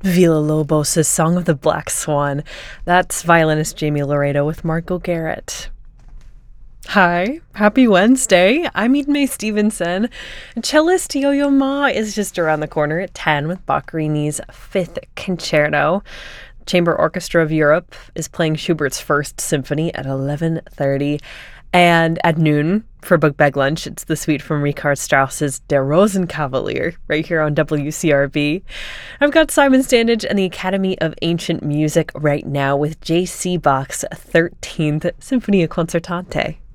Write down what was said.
Villa-Lobos' Song of the Black Swan. That's violinist Jamie Laredo with Margot Garrett. Hi, happy Wednesday. I'm Eden Mae Stevenson. Cellist Yo-Yo Ma is just around the corner at 10 with Boccherini's Fifth Concerto. Chamber Orchestra of Europe is playing Schubert's First Symphony at 11:30. And at noon, for Book Bag Lunch, it's the suite from Richard Strauss's Der Rosenkavalier, right here on WCRB. I've got Simon Standage and the Academy of Ancient Music right now with J.C. Bach's 13th Sinfonia Concertante.